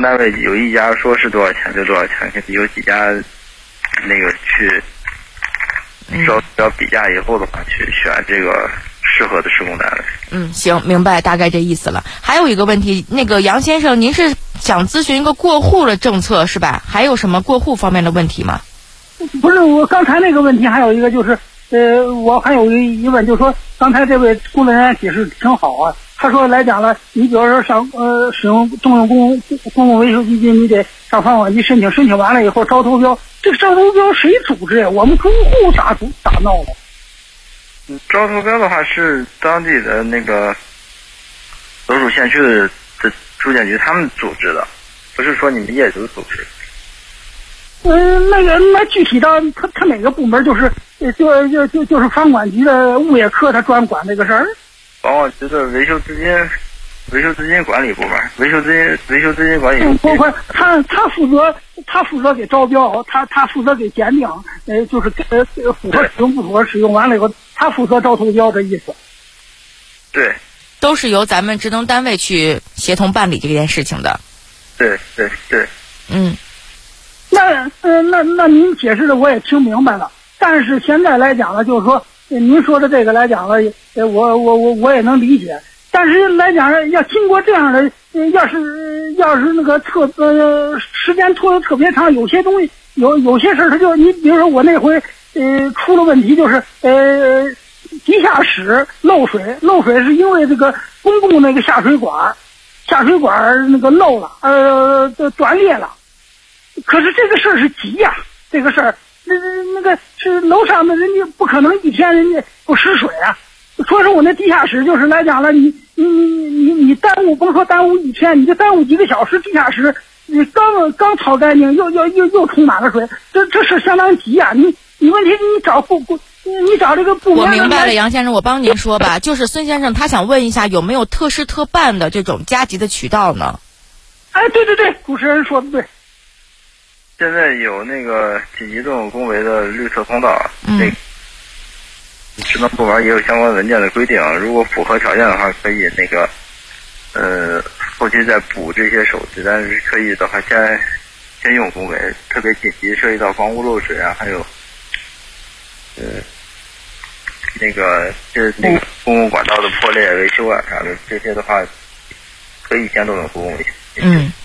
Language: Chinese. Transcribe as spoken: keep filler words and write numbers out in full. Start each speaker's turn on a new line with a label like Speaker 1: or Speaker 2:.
Speaker 1: 单位有一家说是多少钱就多少钱，有几家那个去招标比价以后的话，去选这个适合的施工单位。
Speaker 2: 嗯，行，明白大概这意思了。还有一个问题，那个杨先生，您是想咨询一个过户的政策是吧？还有什么过户方面的问题吗？
Speaker 3: 不是，我刚才那个问题还有一个就是，呃，我还有一疑问，就是说刚才这位工作人员解释挺好啊。他说来讲了，你比如说上呃使用动用公公共维修基金，你得上房管局申请，申请完了以后招投标，这个招投标谁组织呀？我们住户咋组咋闹的？
Speaker 1: 嗯，招投标的话是当地的那个所属县区的的住建局他们组织的，不是说你们业主组织。
Speaker 3: 嗯，那个那具体到他他哪个部门就是就就就就是房管局的物业科，他专管这个事儿。
Speaker 1: 房管局的维修资金维修资金管理部门，维修资金维修资金管理部门。
Speaker 3: 包括他他负责他负责给招标，他他负责给鉴定，呃，就是呃符合使用不符合使用完了以后，他负责招投标的意思。
Speaker 1: 对，
Speaker 2: 都是由咱们职能单位去协同办理这件事情的。
Speaker 1: 对对对。
Speaker 2: 嗯。
Speaker 3: 那呃那那您解释的我也听明白了，但是现在来讲呢，就是说您说的这个来讲了，呃我我我我也能理解，但是来讲要经过这样的，呃、要是要是那个特呃时间拖得特别长，有些东西有有些事儿，他就你比如说我那回呃出了问题，就是呃地下室漏水，漏水是因为这个公共那个下水管下水管那个漏了，呃断裂了。可是这个事儿是急呀、啊，这个事儿，那那个是楼上的人家不可能一天人家不失水啊。所以说我那地下室就是来讲了，你你你你你耽误，甭说耽误一天，你就耽误几个小时，地下室你刚刚掏干净，又又又又充满了水，这这事相当急啊！你你问题你找部部，你找这个部门。
Speaker 2: 我明白了，杨先生，我帮您说吧，就是孙先生他想问一下有没有特事特办的这种加急的渠道呢？
Speaker 3: 哎，对对对，主持人说的对。
Speaker 1: 现在有那个紧急动用公维的绿色通道，
Speaker 2: 嗯，
Speaker 1: 那职能部门也有相关文件的规定，如果符合条件的话，可以那个呃后期再补这些手续，但是可以的话先先用公维，特别紧急涉及到房屋漏水啊，还有呃那个就是那个公共管道的破裂维修啊啥的，这些的话可以先动用公共维修。
Speaker 2: 嗯。